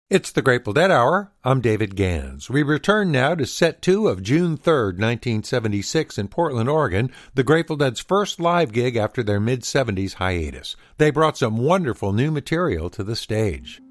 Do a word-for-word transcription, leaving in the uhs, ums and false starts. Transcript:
It's the Grateful Dead Hour. I'm David Gans. We return now to set two of June third, nineteen seventy-six in Portland, Oregon, the Grateful Dead's first live gig after their mid-seventies hiatus. They brought some wonderful new material to the stage.